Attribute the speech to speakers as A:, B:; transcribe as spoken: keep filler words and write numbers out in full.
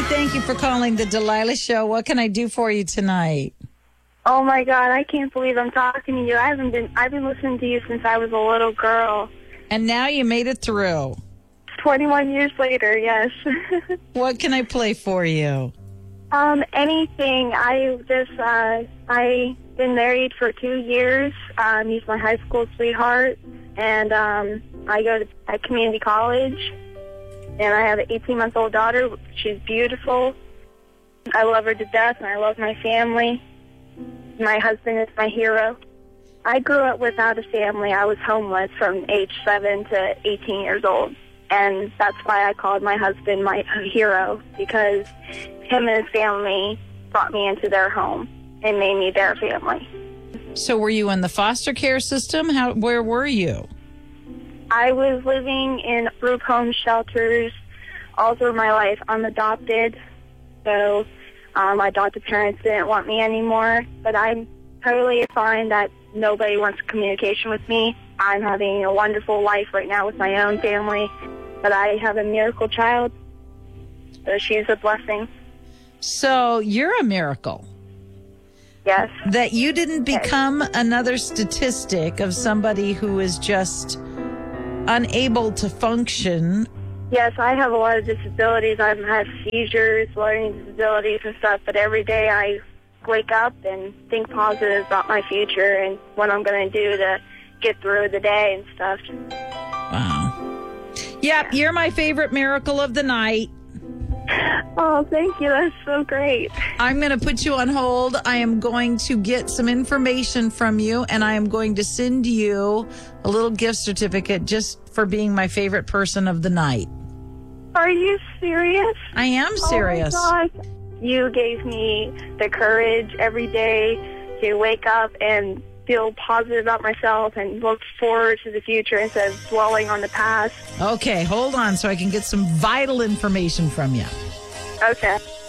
A: thank you for calling the Delilah Show. What can I do for you tonight?
B: Oh my God, I can't believe I'm talking to you. I haven't been I've been listening to you since I was a little girl.
A: And now you made it through.
B: twenty-one years later, yes.
A: What can I play for you?
B: Um, anything. I just uh I been married for two years. Um, he's my high school sweetheart, and um I go to at community college, and I have an eighteen month old daughter. She's beautiful. I love her to death, and I love my family. My husband is my hero. I grew up without a family. I was homeless from age seven to eighteen years old. And that's why I called my husband my hero, because him and his family brought me into their home and made me their family.
A: So were you in the foster care system? How? Where were you?
B: I was living in group home shelters all through my life. I'm adopted, so um, my adopted parents didn't want me anymore. But I'm totally fine that nobody wants communication with me. I'm having a wonderful life right now with my own family. But I have a miracle child, so she's a blessing.
A: So you're a miracle.
B: Yes.
A: That you didn't become another statistic of somebody who is just unable to function.
B: Yes, I have a lot of disabilities. I've had seizures, learning disabilities and stuff, but every day I wake up and think positive about my future and what I'm going to do to get through the day and stuff.
A: Wow. Yep, you're my favorite miracle of the night.
B: Oh, thank you. That's so great.
A: I'm going to put you on hold. I am going to get some information from you, and I am going to send you a little gift certificate just for being my favorite person of the night.
B: Are you serious?
A: I am serious.
B: Oh, my gosh. You gave me the courage every day to wake up and feel positive about myself and look forward to the future instead of dwelling on the past.
A: Okay, hold on so I can get some vital information from you.
B: Okay.